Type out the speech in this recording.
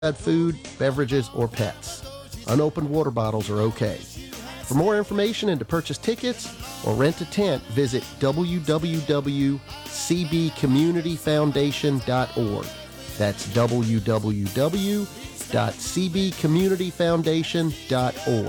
food, beverages, or pets. Unopened water bottles are okay. For more information and to purchase tickets or rent a tent, visit www.cbcommunityfoundation.org. That's www.cbcommunityfoundation.org.